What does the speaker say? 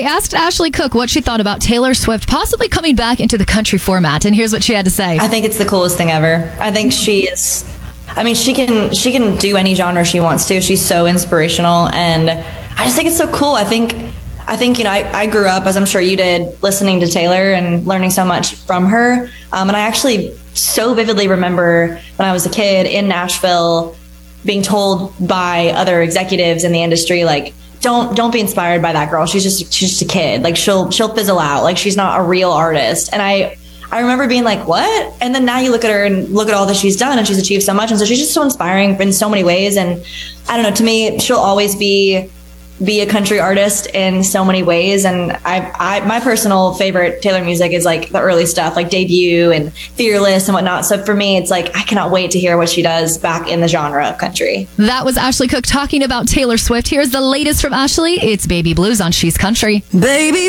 I asked Ashley Cook what she thought about Taylor Swift possibly coming back into the country format, and here's what she had to say. I think it's the coolest thing ever. I think she is. I mean, she can do any genre she wants to. She's so inspirational, and I just think it's so cool. I think I grew up, as I'm sure you did, listening to Taylor and learning so much from her. And I actually so vividly remember when I was a kid in Nashville being told by other executives in the industry, like, don't be inspired by that girl. She's just a kid. Like, she'll fizzle out. Like, she's not a real artist. And I remember being like, what? And then now you look at her and look at all that she's done, and she's achieved so much. And so she's just so inspiring in so many ways. And I don't know, to me, she'll always be a country artist in so many ways. And my personal favorite Taylor music is like the early stuff, like Debut and Fearless and whatnot. So for me, it's like, I cannot wait to hear what she does back in the genre of country. That was Ashley Cook talking about Taylor Swift. Here's the latest from Ashley. It's Baby Blues on She's Country. Baby